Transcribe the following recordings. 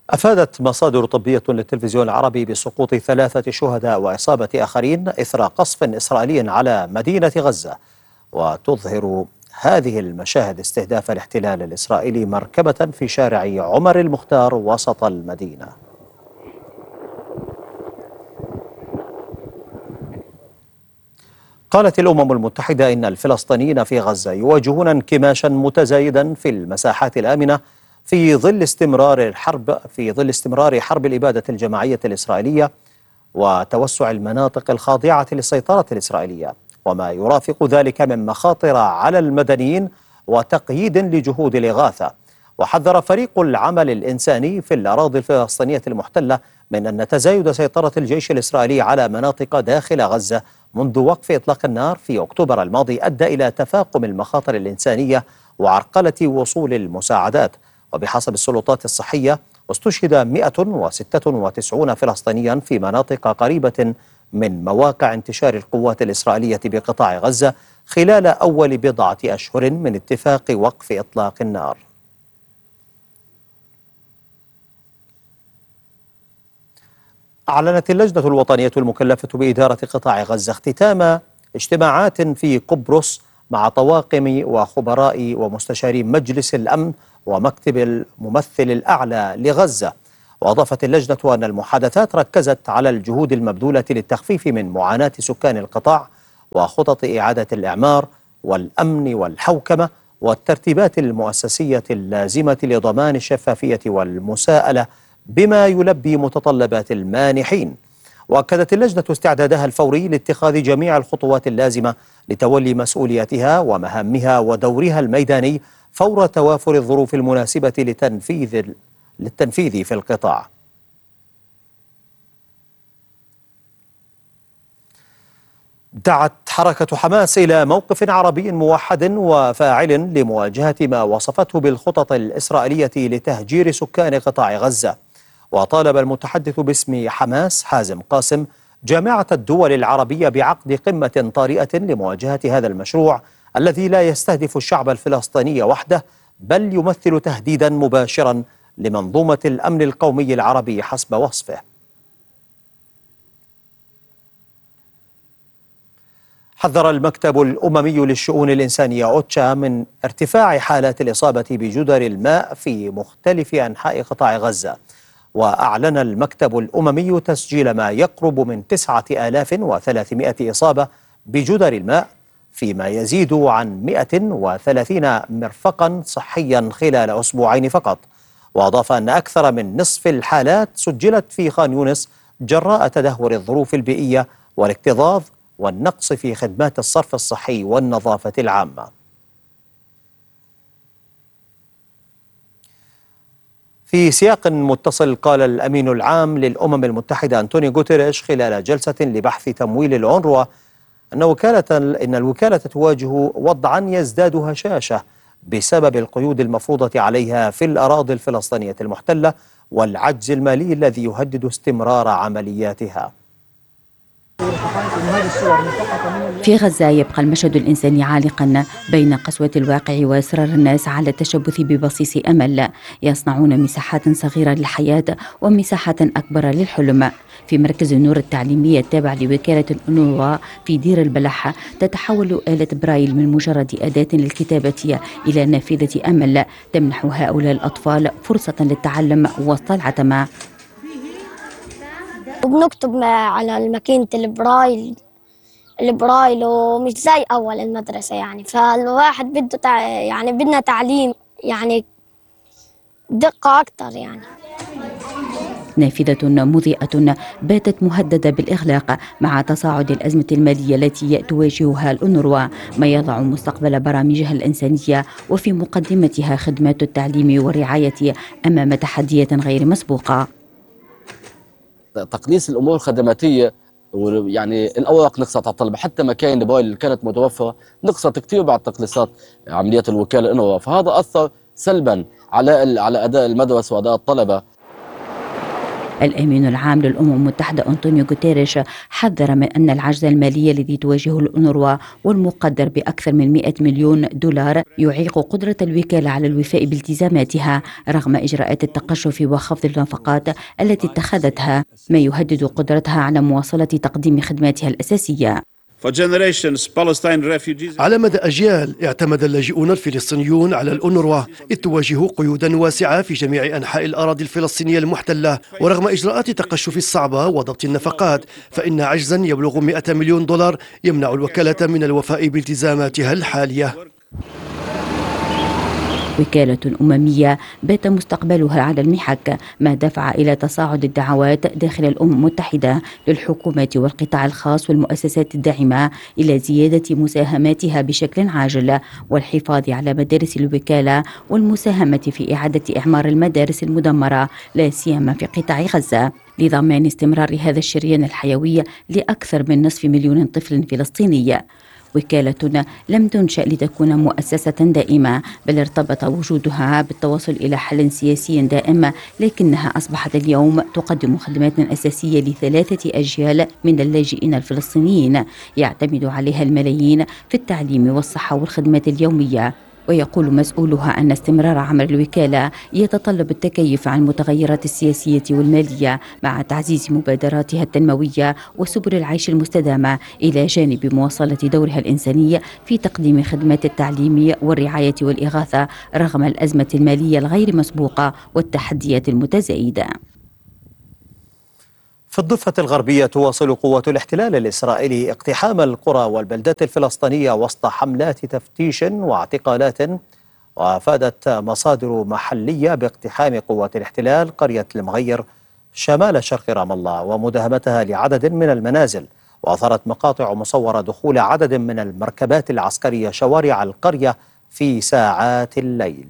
أفادت مصادر طبية للتلفزيون العربي بسقوط 3 شهداء وإصابة آخرين إثر قصف إسرائيلي على مدينة غزة. وتظهر هذه المشاهد استهداف الاحتلال الإسرائيلي مركبة في شارع عمر المختار وسط المدينة. قالت الأمم المتحدة إن الفلسطينيين في غزة يواجهون انكماشا متزايدا في المساحات الآمنة في ظل استمرار حرب الإبادة الجماعية الإسرائيلية وتوسع المناطق الخاضعة للسيطرة الإسرائيلية، وما يرافق ذلك من مخاطر على المدنيين وتقييد لجهود الإغاثة. وحذر فريق العمل الإنساني في الأراضي الفلسطينية المحتلة من أن تزايد سيطرة الجيش الإسرائيلي على مناطق داخل غزة منذ وقف إطلاق النار في أكتوبر الماضي أدى إلى تفاقم المخاطر الإنسانية وعرقلة وصول المساعدات. وبحسب السلطات الصحية استشهد 196 فلسطينيا في مناطق قريبة من مواقع انتشار القوات الإسرائيلية بقطاع غزة خلال أول بضعة أشهر من اتفاق وقف إطلاق النار. أعلنت اللجنة الوطنية المكلفة بإدارة قطاع غزة اختتام اجتماعات في قبرص مع طواقم وخبراء ومستشاري مجلس الأمن ومكتب الممثل الأعلى لغزة. وأضافت اللجنة أن المحادثات ركزت على الجهود المبذولة للتخفيف من معاناة سكان القطاع وخطط إعادة الإعمار والأمن والحوكمة والترتيبات المؤسسية اللازمة لضمان الشفافية والمساءلة بما يلبي متطلبات المانحين. وأكدت اللجنة استعدادها الفوري لاتخاذ جميع الخطوات اللازمة لتولي مسؤولياتها ومهامها ودورها الميداني فور توافر الظروف المناسبة للتنفيذ في القطاع. دعت حركة حماس إلى موقف عربي موحد وفاعل لمواجهة ما وصفته بالخطط الإسرائيلية لتهجير سكان قطاع غزة. وطالب المتحدث باسم حماس حازم قاسم جامعة الدول العربية بعقد قمة طارئة لمواجهة هذا المشروع الذي لا يستهدف الشعب الفلسطيني وحده بل يمثل تهديدا مباشرا لمنظومة الأمن القومي العربي حسب وصفه. حذر المكتب الأممي للشؤون الإنسانية أوتشا من ارتفاع حالات الإصابة بجدر الماء في مختلف أنحاء قطاع غزة. وأعلن المكتب الأممي تسجيل ما يقرب من 9300 إصابة بجدر الماء فيما يزيد عن 130 مرفقا صحيا خلال أسبوعين فقط. وأضاف أن أكثر من نصف الحالات سجلت في خان يونس جراء تدهور الظروف البيئية والاكتظاظ والنقص في خدمات الصرف الصحي والنظافة العامة. في سياق متصل قال الأمين العام للأمم المتحدة أنطونيو غوتيريش خلال جلسة لبحث تمويل الأونروا إن الوكالة تواجه وضعا يزداد هشاشة بسبب القيود المفروضة عليها في الأراضي الفلسطينية المحتلة والعجز المالي الذي يهدد استمرار عملياتها. في غزة يبقى المشهد الإنساني عالقا بين قسوة الواقع وإصرار الناس على التشبث ببصيص أمل. يصنعون مساحات صغيرة للحياة ومساحات أكبر للحلم. في مركز النور التعليمي التابع لوكالة الأونروا في دير البلح تتحول آلة برايل من مجرد أداة للكتابة إلى نافذة أمل تمنح هؤلاء الأطفال فرصة للتعلم وسط العتمة. وبنكتب على الماكينة البرايل ومش زي أول المدرسة يعني، فالواحد بده يعني بدنا تعليم يعني دقة أكتر يعني. نافذة مضيئة باتت مهددة بالإغلاق مع تصاعد الأزمة المالية التي تواجهها الأونروا، ما يضع مستقبل برامجها الإنسانية وفي مقدمتها خدمات التعليم والرعاية أمام تحديات غير مسبوقة. تقليص الامور الخدماتيه يعني الاوراق نقصت على الطلبه، حتى مكاين البرايل اللي كانت متوفره نقصت كثير بعد تقليصات عمليات الوكاله الانروا، فهذا اثر سلبا على اداء المدرسه واداء الطلبه. الأمين العام للأمم المتحدة أنطونيو غوتيريش حذر من أن العجز المالي الذي تواجهه الأونروا والمقدر بأكثر من 100 مليون دولار يعيق قدرة الوكالة على الوفاء بالتزاماتها رغم إجراءات التقشف وخفض النفقات التي اتخذتها، ما يهدد قدرتها على مواصلة تقديم خدماتها الأساسية. على مدى أجيال اعتمد اللاجئون الفلسطينيون على الأونروا إذ تواجه قيودا واسعة في جميع أنحاء الأراضي الفلسطينية المحتلة، ورغم إجراءات التقشف الصعبة وضبط النفقات فإن عجزا يبلغ 100 مليون دولار يمنع الوكالة من الوفاء بالتزاماتها الحالية. وكالة أممية بات مستقبلها على المحك، ما دفع إلى تصاعد الدعوات داخل الأمم المتحدة للحكومات والقطاع الخاص والمؤسسات الداعمة إلى زيادة مساهماتها بشكل عاجل والحفاظ على مدارس الوكالة والمساهمة في إعادة إعمار المدارس المدمرة لا سيما في قطاع غزة لضمان استمرار هذا الشريان الحيوي لأكثر من نصف مليون طفل فلسطيني. وكالتنا لم تنشأ لتكون مؤسسة دائمة، بل ارتبط وجودها بالتوصل إلى حل سياسي دائم، لكنها أصبحت اليوم تقدم خدمات أساسية ل3 أجيال من اللاجئين الفلسطينيين يعتمد عليها الملايين في التعليم والصحة والخدمات اليومية. ويقول مسؤولها أن استمرار عمل الوكالة يتطلب التكيف عن المتغيرات السياسية والمالية مع تعزيز مبادراتها التنموية وسبل العيش المستدامة، إلى جانب مواصلة دورها الإنساني في تقديم خدمات التعليم والرعاية والإغاثة رغم الأزمة المالية الغير مسبوقة والتحديات المتزايدة. في الضفة الغربية تواصل قوات الاحتلال الإسرائيلي اقتحام القرى والبلدات الفلسطينية وسط حملات تفتيش واعتقالات. وأفادت مصادر محلية باقتحام قوات الاحتلال قرية المغير شمال شرق رام الله ومداهمتها لعدد من المنازل، وأظهرت مقاطع مصورة دخول عدد من المركبات العسكرية شوارع القرية في ساعات الليل.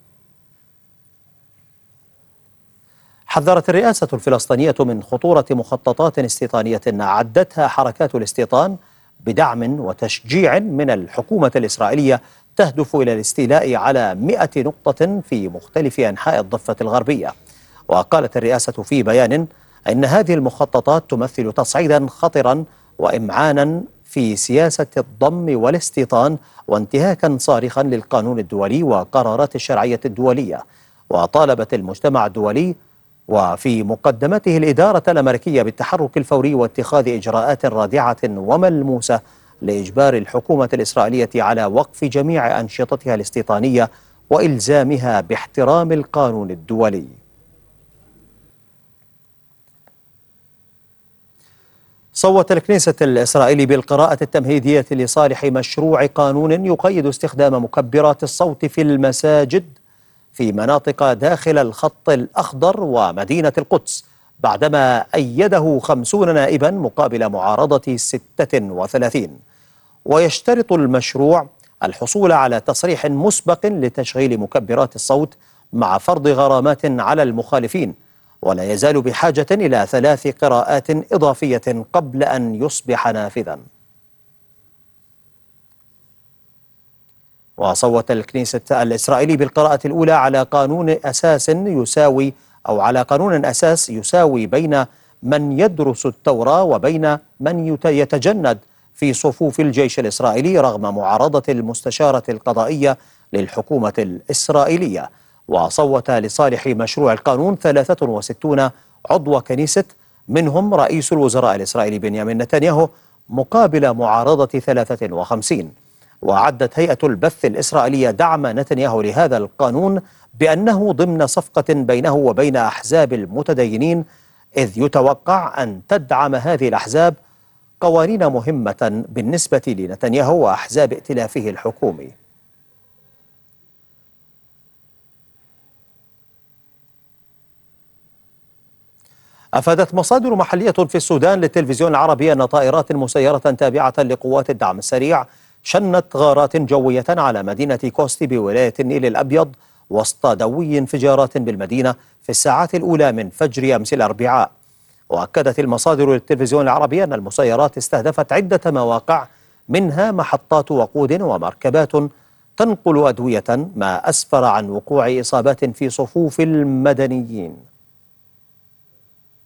حذرت الرئاسة الفلسطينية من خطورة مخططات استيطانية عدتها حركات الاستيطان بدعم وتشجيع من الحكومة الإسرائيلية تهدف إلى الاستيلاء على 100 نقطة في مختلف أنحاء الضفة الغربية. وقالت الرئاسة في بيان أن هذه المخططات تمثل تصعيدا خطرا وإمعانا في سياسة الضم والاستيطان وانتهاكا صارخا للقانون الدولي وقرارات الشرعية الدولية. وطالبت المجتمع الدولي وفي مقدمته الإدارة الأمريكية بالتحرك الفوري واتخاذ إجراءات رادعة وملموسة لإجبار الحكومة الإسرائيلية على وقف جميع أنشطتها الاستيطانية وإلزامها باحترام القانون الدولي. صوت الكنيسة الإسرائيلي بالقراءة التمهيدية لصالح مشروع قانون يقيد استخدام مكبرات الصوت في المساجد في مناطق داخل الخط الأخضر ومدينة القدس، بعدما أيده 50 نائبا مقابل معارضة 36. ويشترط المشروع الحصول على تصريح مسبق لتشغيل مكبرات الصوت مع فرض غرامات على المخالفين، ولا يزال بحاجة إلى 3 قراءات إضافية قبل أن يصبح نافذا. وصوت الكنيسة الإسرائيلي بالقراءة الأولى على قانون أساس يساوي بين من يدرس التوراة وبين من يتجند في صفوف الجيش الإسرائيلي رغم معارضة المستشارة القضائية للحكومة الإسرائيلية. وصوت لصالح مشروع القانون 63 عضو كنيسة، منهم رئيس الوزراء الإسرائيلي بنيامين نتنياهو مقابل معارضة 53. وعدت هيئة البث الإسرائيلية دعم نتنياهو لهذا القانون بأنه ضمن صفقة بينه وبين أحزاب المتدينين، إذ يتوقع أن تدعم هذه الأحزاب قوانين مهمة بالنسبة لنتنياهو وأحزاب ائتلافه الحكومي. أفادت مصادر محلية في السودان للتلفزيون العربي أن طائرات مسيرة تابعة لقوات الدعم السريع شنت غارات جوية على مدينة كوستي بولاية النيل الأبيض وسط دوي انفجارات بالمدينة في الساعات الأولى من فجر أمس الأربعاء. وأكدت المصادر للتلفزيون العربي أن المسيرات استهدفت عدة مواقع منها محطات وقود ومركبات تنقل أدوية، ما أسفر عن وقوع إصابات في صفوف المدنيين.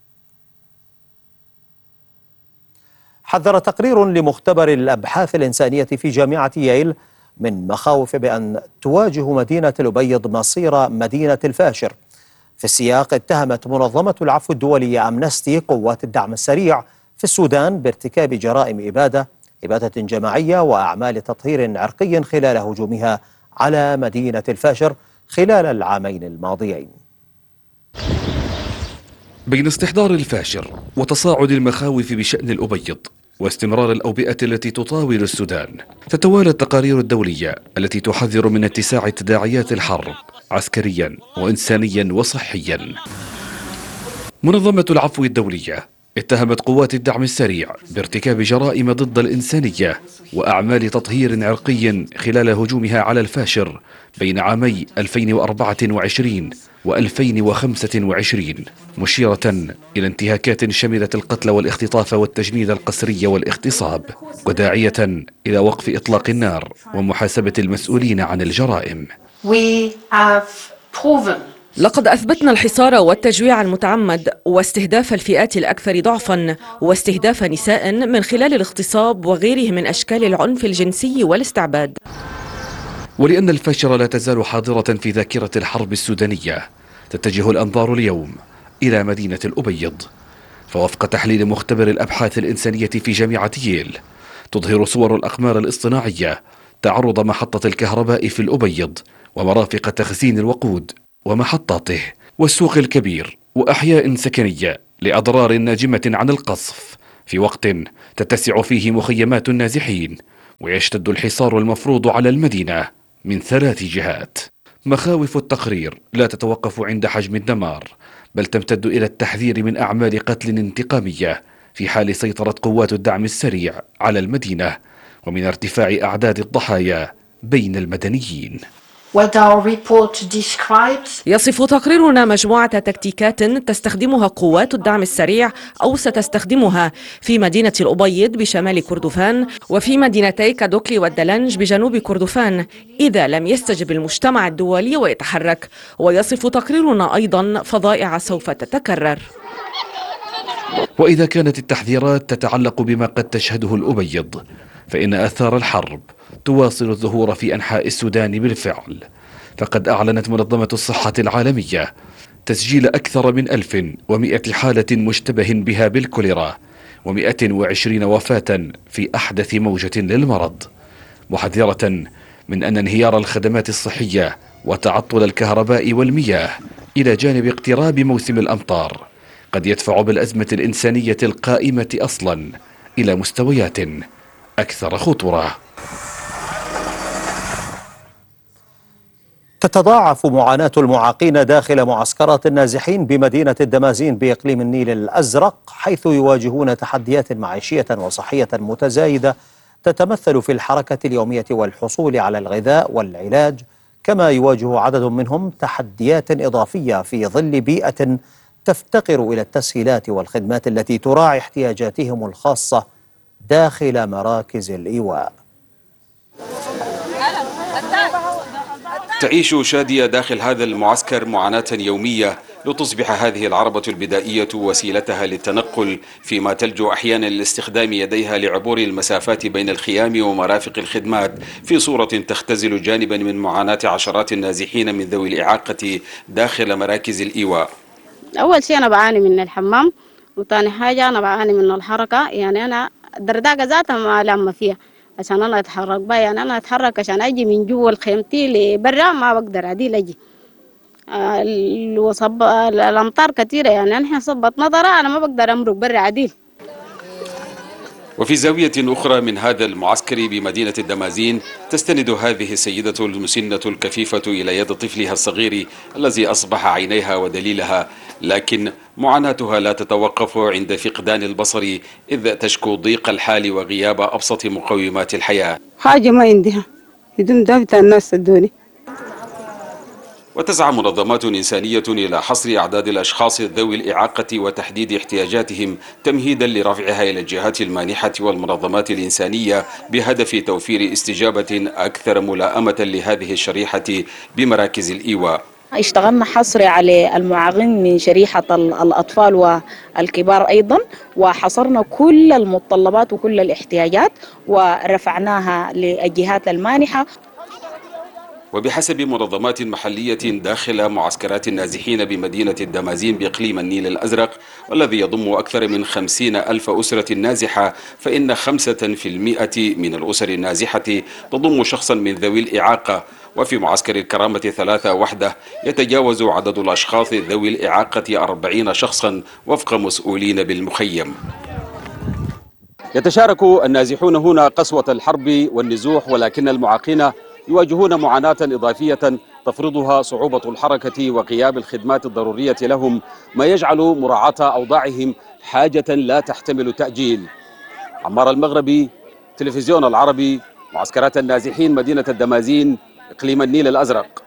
حذر تقرير لمختبر الأبحاث الإنسانية في جامعة ييل من مخاوف بأن تواجه مدينة الأبيض مصير مدينة الفاشر. في السياق اتهمت منظمة العفو الدولية أمنستي قوات الدعم السريع في السودان بارتكاب جرائم إبادة جماعية وأعمال تطهير عرقي خلال هجومها على مدينة الفاشر خلال العامين الماضيين. بين استحضار الفاشر وتصاعد المخاوف بشأن الأبيض واستمرار الأوبئة التي تطاول السودان، تتوالى التقارير الدولية التي تحذر من اتساع تداعيات الحرب عسكريا وإنسانيا وصحيا. منظمة العفو الدولية اتهمت قوات الدعم السريع بارتكاب جرائم ضد الإنسانية وأعمال تطهير عرقي خلال هجومها على الفاشر بين عامي 2024 و2025، مشيرة إلى انتهاكات شملت القتل والاختطاف والتجنيد القسري والاغتصاب، وداعية إلى وقف إطلاق النار ومحاسبة المسؤولين عن الجرائم. لقد أثبتنا الحصار والتجويع المتعمد واستهداف الفئات الأكثر ضعفاً واستهداف نساء من خلال الاغتصاب وغيره من أشكال العنف الجنسي والاستعباد. ولأن الفاشر لا تزال حاضرة في ذاكرة الحرب السودانية، تتجه الأنظار اليوم إلى مدينة الأبيض. فوفق تحليل مختبر الأبحاث الإنسانية في جامعة ييل، تظهر صور الأقمار الاصطناعية تعرض محطة الكهرباء في الأبيض ومرافق تخزين الوقود ومحطاته والسوق الكبير وأحياء سكنية لأضرار ناجمة عن القصف، في وقت تتسع فيه مخيمات النازحين ويشتد الحصار المفروض على المدينة من 3 جهات. مخاوف التقرير لا تتوقف عند حجم الدمار، بل تمتد إلى التحذير من أعمال قتل انتقامية في حال سيطرة قوات الدعم السريع على المدينة، ومن ارتفاع أعداد الضحايا بين المدنيين. يصف تقريرنا مجموعة تكتيكات تستخدمها قوات الدعم السريع أو ستستخدمها في مدينة الأبيض بشمال كردفان وفي مدينتي كادوكلي والدلنج بجنوب كردفان إذا لم يستجب المجتمع الدولي ويتحرك. ويصف تقريرنا أيضا فظائع سوف تتكرر. وإذا كانت التحذيرات تتعلق بما قد تشهده الأبيض، فإن آثار الحرب تواصل الظهور في أنحاء السودان بالفعل. فقد أعلنت منظمة الصحة العالمية تسجيل أكثر من 1100 حالة مشتبه بها بالكوليرا و120 وفاة في أحدث موجة للمرض، محذرة من أن انهيار الخدمات الصحية وتعطل الكهرباء والمياه إلى جانب اقتراب موسم الأمطار قد يدفع بالأزمة الإنسانية القائمة أصلا إلى مستويات أكثر خطورة. تتضاعف معاناة المعاقين داخل معسكرات النازحين بمدينة الدمازين بإقليم النيل الأزرق، حيث يواجهون تحديات معيشية وصحية متزايدة تتمثل في الحركة اليومية والحصول على الغذاء والعلاج، كما يواجه عدد منهم تحديات إضافية في ظل بيئة تفتقر إلى التسهيلات والخدمات التي تراعي احتياجاتهم الخاصة داخل مراكز الإيواء. تعيش شادية داخل هذا المعسكر معاناة يومية لتصبح هذه العربة البدائية وسيلتها للتنقل، فيما تلجو أحيانا لاستخدام يديها لعبور المسافات بين الخيام ومرافق الخدمات، في صورة تختزل جانبا من معاناة عشرات النازحين من ذوي الإعاقة داخل مراكز الإيواء. أول شيء أنا بعاني من الحمام، وثاني حاجة أنا بعاني من الحركة، يعني أنا الدرداقة ذاتها ما لما فيها عشان أنا أتحرك بها، يعني أنا أتحرك عشان أجي من جوا الخيمتي لبرا ما بقدر عديل أجي. الأمطار كثيرة، يعني الحين صبت نظرة أنا ما بقدر أمرق برا عديل. وفي زاوية أخرى من هذا المعسكر بمدينة الدمازين تستند هذه السيدة المسنة الكفيفة إلى يد طفلها الصغير الذي أصبح عينيها ودليلها، لكن معاناتها لا تتوقف عند فقدان البصر، إذ تشكو ضيق الحال وغياب أبسط مقومات الحياة. حاجة ما عندها بدون دابت الناس الدوني. وتسعى منظمات إنسانية إلى حصر أعداد الأشخاص ذوي الإعاقة وتحديد احتياجاتهم تمهيدا لرفعها إلى الجهات المانحة والمنظمات الإنسانية بهدف توفير استجابة أكثر ملائمة لهذه الشريحة بمراكز الإيواء. اشتغلنا حصري على المعاقين من شريحة الأطفال والكبار أيضا، وحصرنا كل المتطلبات وكل الاحتياجات ورفعناها للجهات المانحة. وبحسب منظمات محلية داخل معسكرات النازحين بمدينة الدمازين بإقليم النيل الأزرق والذي يضم أكثر من 50,000 أسرة نازحة، فإن 5% من الأسر النازحة تضم شخصا من ذوي الإعاقة. وفي معسكر الكرامة 3 وحده يتجاوز عدد الأشخاص ذوي الإعاقة 40 شخصا وفق مسؤولين بالمخيم. يتشارك النازحون هنا قسوة الحرب والنزوح، ولكن المعاقين يواجهون معاناة إضافية تفرضها صعوبة الحركة وغياب الخدمات الضرورية لهم، ما يجعل مراعاة أوضاعهم حاجة لا تحتمل تأجيل. عمار المغربي، تلفزيون العربي، معسكرات النازحين، مدينة الدمازين، إقليم النيل الأزرق.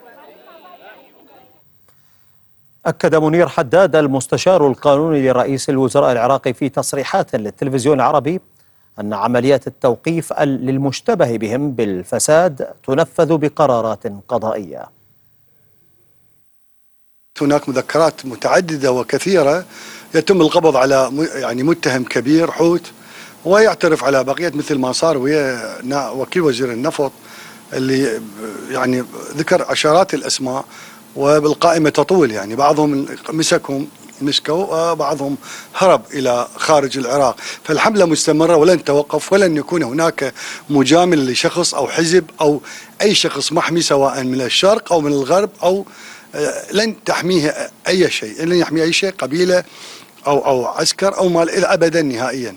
أكد منير حداد المستشار القانوني لرئيس الوزراء العراقي في تصريحات للتلفزيون العربي أن عمليات التوقيف للمشتبه بهم بالفساد تنفذ بقرارات قضائية. هناك مذكرات متعددة وكثيرة يتم القبض على متهم كبير حوت، ويعترف على بقية مثل ما صار ويا وكيل وزير النفط اللي ذكر عشرات الأسماء وبالقائمة تطول، بعضهم مسكوا وبعضهم هرب إلى خارج العراق. فالحملة مستمرة ولن توقف، ولن يكون هناك مجامل لشخص أو حزب أو أي شخص محمي سواء من الشرق أو من الغرب، أو لن تحميه أي شيء، لن يحمي أي شيء قبيلة أو عسكر أو مال إلى أبدا نهائيا.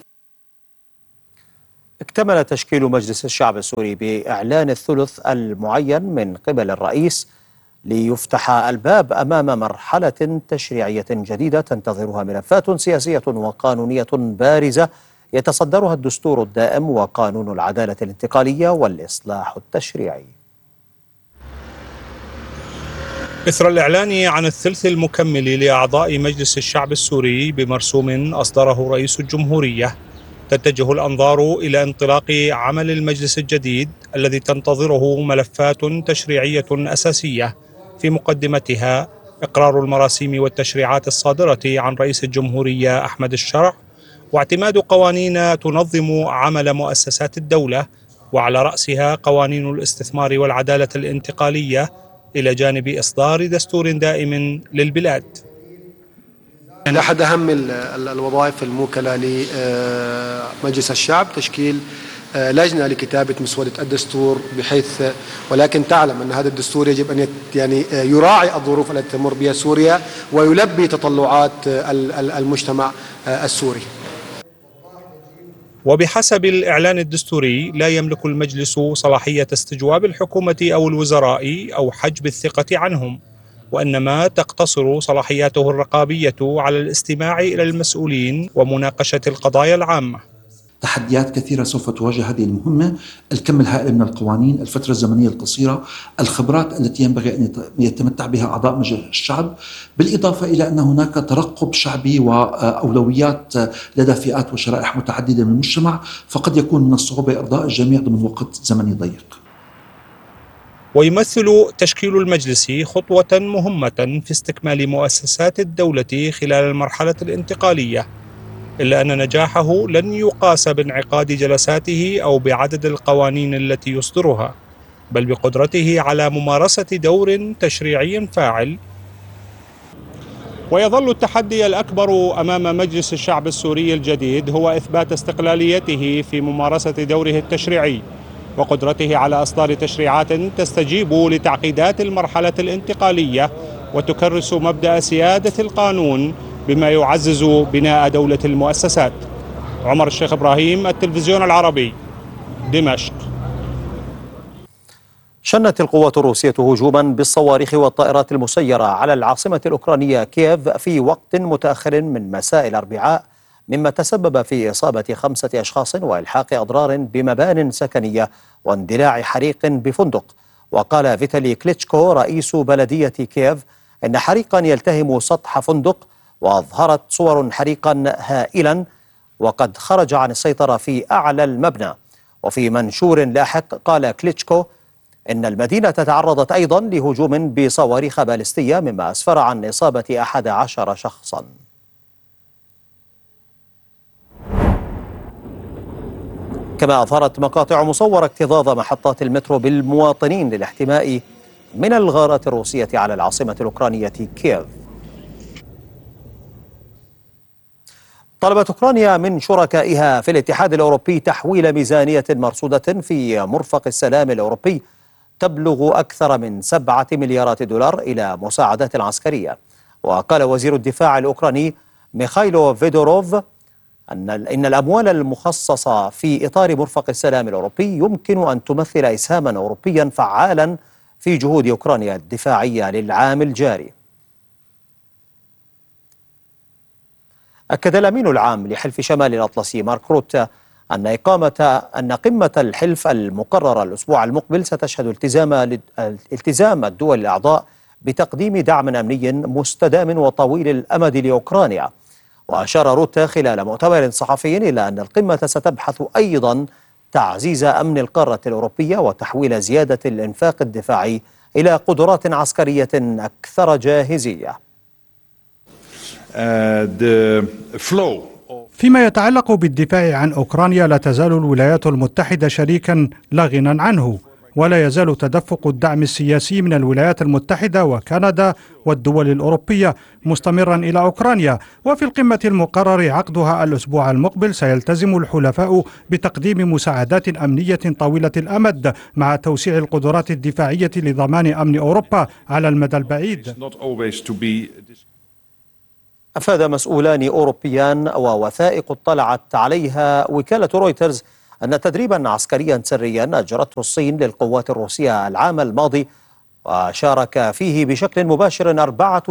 اكتمل تشكيل مجلس الشعب السوري بإعلان الثلث المعين من قبل الرئيس ليفتح الباب أمام مرحلة تشريعية جديدة تنتظرها ملفات سياسية وقانونية بارزة يتصدرها الدستور الدائم وقانون العدالة الانتقالية والإصلاح التشريعي. إثر الإعلان عن الثلث المكمل لأعضاء مجلس الشعب السوري بمرسوم أصدره رئيس الجمهورية، تتجه الأنظار إلى انطلاق عمل المجلس الجديد الذي تنتظره ملفات تشريعية أساسية، في مقدمتها إقرار المراسيم والتشريعات الصادرة عن رئيس الجمهورية أحمد الشرع، واعتماد قوانين تنظم عمل مؤسسات الدولة، وعلى رأسها قوانين الاستثمار والعدالة الانتقالية، إلى جانب إصدار دستور دائم للبلاد. أحد أهم الوظائف الموكلة لمجلس الشعب تشكيل لجنة لكتابة مسودة الدستور، بحيث ولكن تعلم أن هذا الدستور يجب أن يراعي الظروف التي تمر بها سوريا ويلبي تطلعات المجتمع السوري. وبحسب الإعلان الدستوري لا يملك المجلس صلاحية استجواب الحكومة أو الوزراء أو حجب الثقة عنهم، وإنما تقتصر صلاحياته الرقابية على الاستماع إلى المسؤولين ومناقشة القضايا العامة. تحديات كثيرة سوف تواجه هذه المهمة، الكم الهائل من القوانين، الفترة الزمنية القصيرة، الخبرات التي ينبغي أن يتمتع بها أعضاء مجلس الشعب، بالإضافة إلى أن هناك ترقب شعبي وأولويات لدى فئات وشرائح متعددة من المجتمع، فقد يكون من الصعوبة إرضاء الجميع ضمن وقت زمني ضيق. ويمثل تشكيل المجلس خطوة مهمة في استكمال مؤسسات الدولة خلال المرحلة الانتقالية، إلا أن نجاحه لن يقاس بانعقاد جلساته أو بعدد القوانين التي يصدرها، بل بقدرته على ممارسة دور تشريعي فاعل. ويظل التحدي الأكبر أمام مجلس الشعب السوري الجديد هو إثبات استقلاليته في ممارسة دوره التشريعي، وقدرته على إصدار تشريعات تستجيب لتعقيدات المرحلة الانتقالية وتكرس مبدأ سيادة القانون، بما يعزز بناء دولة المؤسسات. عمر الشيخ إبراهيم، التلفزيون العربي، دمشق. شنت القوات الروسية هجوما بالصواريخ والطائرات المسيرة على العاصمة الأوكرانية كييف في وقت متأخر من مساء الأربعاء، مما تسبب في إصابة 5 أشخاص وإلحاق أضرار بمبان سكنية واندلاع حريق بفندق. وقال فيتالي كليتشكو رئيس بلدية كييف إن حريقا يلتهم سطح فندق، وأظهرت صور حريقا هائلا وقد خرج عن السيطرة في أعلى المبنى. وفي منشور لاحق قال كليتشكو إن المدينة تعرضت أيضا لهجوم بصواريخ باليستية مما أسفر عن إصابة 11 شخصا. كما أظهرت مقاطع مصورة اكتظاظ محطات المترو بالمواطنين للاحتماء من الغارات الروسية على العاصمة الأوكرانية كييف. طلبت أوكرانيا من شركائها في الاتحاد الأوروبي تحويل ميزانية مرصودة في مرفق السلام الأوروبي تبلغ أكثر من 7 مليارات دولار إلى مساعدات عسكرية. وقال وزير الدفاع الأوكراني ميخايلو فيدوروف إن الأموال المخصصة في إطار مرفق السلام الأوروبي يمكن أن تمثل إسهاما أوروبيا فعالا في جهود أوكرانيا الدفاعية للعام الجاري. أكد الأمين العام لحلف شمال الأطلسي مارك روت أن قمة الحلف المقررة الأسبوع المقبل ستشهد التزام الدول الأعضاء بتقديم دعم أمني مستدام وطويل الأمد لأوكرانيا. وأشار روت خلال مؤتمر صحفي إلى أن القمة ستبحث أيضا تعزيز أمن القارة الأوروبية وتحويل زيادة الإنفاق الدفاعي إلى قدرات عسكرية أكثر جاهزية. فيما يتعلق بالدفاع عن أوكرانيا، لا تزال الولايات المتحدة شريكا لا غنى عنه، ولا يزال تدفق الدعم السياسي من الولايات المتحدة وكندا والدول الأوروبية مستمرا إلى أوكرانيا. وفي القمة المقرر عقدها الأسبوع المقبل سيلتزم الحلفاء بتقديم مساعدات أمنية طويلة الأمد مع توسيع القدرات الدفاعية لضمان أمن أوروبا على المدى البعيد. أفاد مسؤولان أوروبيان ووثائق اطلعت عليها وكالة رويترز أن تدريبا عسكريا سريا أجرته الصين للقوات الروسية العام الماضي وشارك فيه بشكل مباشر 4